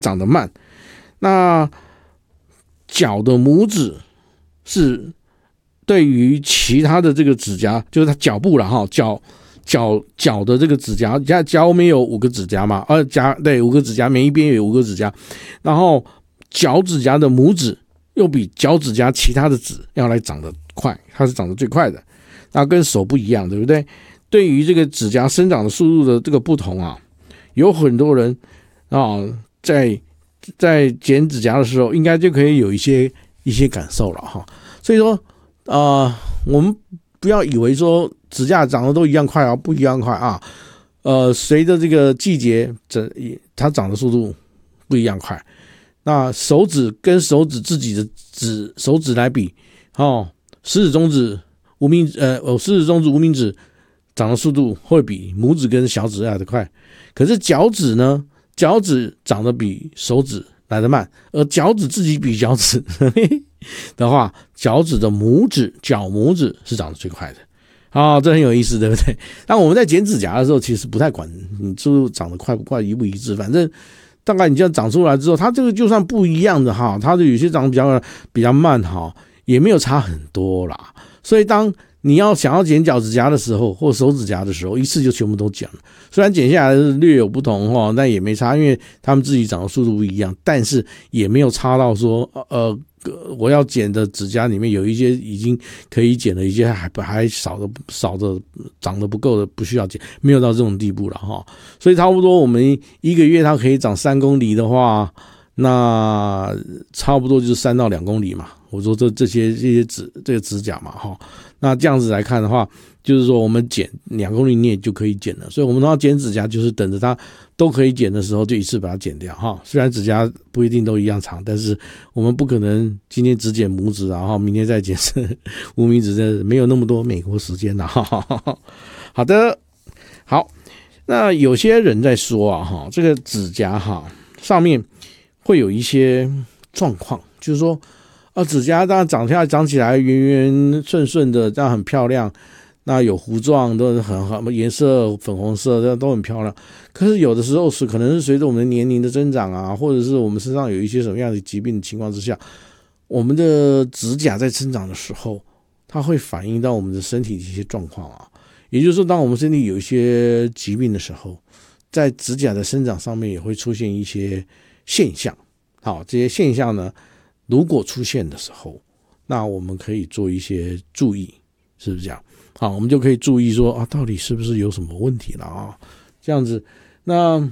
长得慢。那脚的拇指是对于其他的这个指甲，就是它脚部了哈，脚的这个指甲，脚我们有5个指甲嘛，对，5个指甲，每一边有5个指甲，然后脚指甲的拇指又比脚指甲其他的指要来长得快，它是长得最快的。那跟手不一样，对不对？对于这个指甲生长的速度的这个不同啊，有很多人啊，在剪指甲的时候，应该就可以有一些感受了哈。所以说，我们不要以为说指甲长得都一样快啊，不一样快啊。随着这个季节，它长的速度不一样快。那手指跟手指自己的手指来比，食指、中指、食指、中指、无名指长的速度会比拇指跟小指来得快。可是脚趾呢？脚趾长得比手指来得慢，而脚趾自己比脚趾的话，脚趾的脚拇指是长得最快的。这很有意思，对不对？但我们在剪指甲的时候，其实不太管你速度长得快不快、一不一致，反正大概你这样长出来之后，它这个就算不一样的哈，它就有些长得比较慢哈，也没有差很多啦。所以当你想要剪脚指甲的时候，或手指甲的时候，一次就全部都剪了。虽然剪下来是略有不同但也没差，因为他们自己长的速度不一样，但是也没有差到说我要剪的指甲里面有一些已经可以剪的，一些还少的长得不够的不需要剪，没有到这种地步了哈。所以差不多我们1个月它可以长3公里的话，那差不多就是3到2公里嘛。我说这些这个指甲嘛哈，那这样子来看的话，就是说我们剪2公里你也就可以剪了。所以我们要剪指甲，就是等着它都可以剪的时候就一次把它剪掉哈。虽然指甲不一定都一样长，但是我们不可能今天只剪拇指，然后明天再剪无名指，没有那么多美国时间的哈。好的，好，那有些人在说这个指甲上面会有一些状况，就是说指甲当然长起来圆圆顺顺的，这样很漂亮，那有糊状都很好，颜色粉红色这都很漂亮。可是有的时候可能是随着我们的年龄的增长啊，或者是我们身上有一些什么样的疾病的情况之下，我们的指甲在生长的时候，它会反映到我们的身体的一些状况啊。也就是说，当我们身体有一些疾病的时候，在指甲的生长上面也会出现一些现象。好，这些现象呢，如果出现的时候，那我们可以做一些注意，是不是这样？好，我们就可以注意说到底是不是有什么问题了这样子。那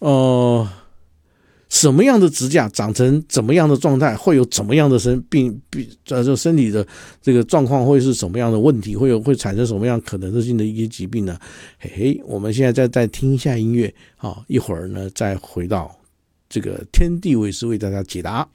什么样的指甲长成怎么样的状态，会有怎么样的身体的这个状况，会是什么样的问题，会产生什么样可能性的一些疾病呢？我们现在再听一下音乐，一会儿呢再回到这个天地为师为大家解答。